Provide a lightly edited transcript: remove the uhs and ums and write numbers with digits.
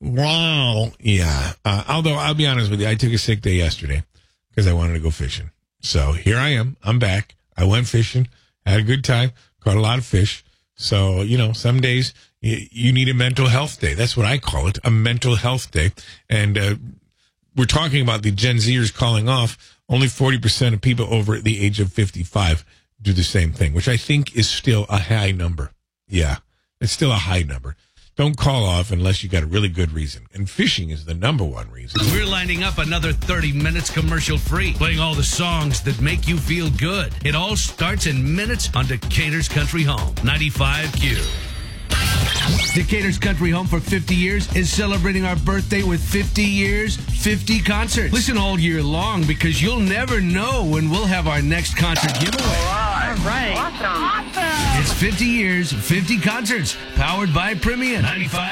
Wow. Yeah. Although I'll be honest with you, I took a sick day yesterday because I wanted to go fishing. So here I am. I'm back. I went fishing, had a good time, caught a lot of fish. So, some days you need a mental health day. That's what I call it, a mental health day. And we're talking about the Gen Zers calling off. Only 40% of people over the age of 55 do the same thing, which I think is still a high number. Yeah, it's still a high number. Don't call off unless you got a really good reason. And fishing is the number one reason. We're lining up another 30 minutes commercial free, playing all the songs that make you feel good. It all starts in minutes on Decatur's Country Home, 95Q. Decatur's Country Home for 50 years is celebrating our birthday with 50 years, 50 concerts. Listen all year long because you'll never know when we'll have our next concert giveaway. All right. Awesome. It's 50 years, 50 concerts, powered by Premium 95.